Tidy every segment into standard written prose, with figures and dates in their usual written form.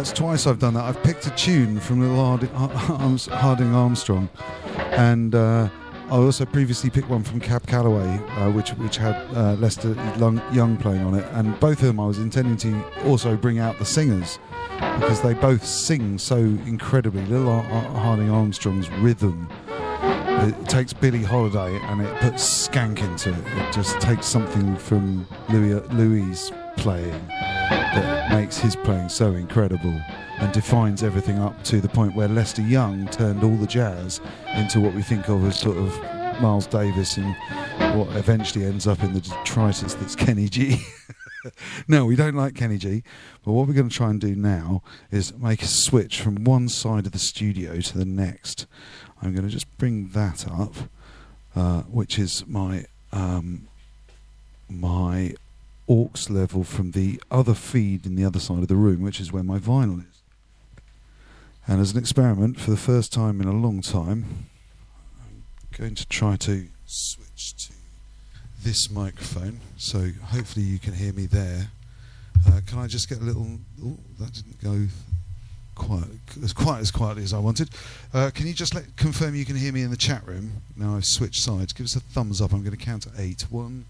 That's twice I've done that. I've picked a tune from Little Harding Armstrong, and I also previously picked one from Cab Calloway, which had Lester Young playing on it, and both of them I was intending to also bring out the singers, because they both sing so incredibly. Little Harding Armstrong's rhythm, it takes Billie Holiday and it puts Skank into it. It just takes something from Louis' playing that makes his playing so incredible and defines everything up to the point where Lester Young turned all the jazz into what we think of as sort of Miles Davis and what eventually ends up in the detritus that's Kenny G. No, we don't like Kenny G, but what we're going to try and do now is make a switch from one side of the studio to the next. I'm going to just bring that up, which is my my aux level from the other feed in the other side of the room, which is where my vinyl is. And as an experiment, for the first time in a long time, I'm going to try to switch to this microphone, so hopefully you can hear me there. Can I just get a little... Oh, that didn't go quite as quietly as I wanted. Can you just confirm you can hear me in the chat room? Now I've switched sides. Give us a thumbs up. I'm going to count to 8. 1, 2, 3, 4, 5,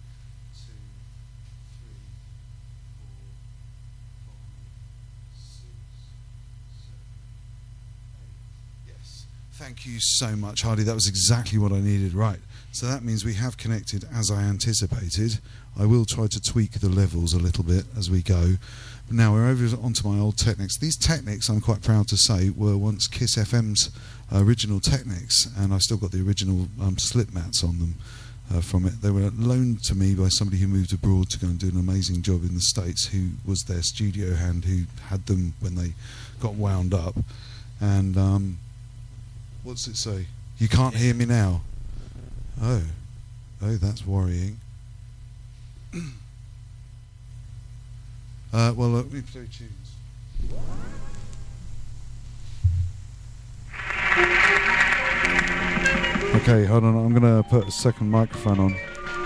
6, 7, 8. Yes. Thank you so much, Hardy. That was exactly what I needed. Right. So that means we have connected as I anticipated. I will try to tweak the levels a little bit as we go. Now we're over onto my old Technics. These Technics, I'm quite proud to say, were once Kiss FM's original Technics, and I've still got the original slip mats on them from it. They were loaned to me by somebody who moved abroad to go and do an amazing job in the States, who was their studio hand, who had them when they got wound up. And what's it say? You can't hear me now. Oh, that's worrying. Well, let me play tunes. Okay, hold on. I'm going to put a second microphone on.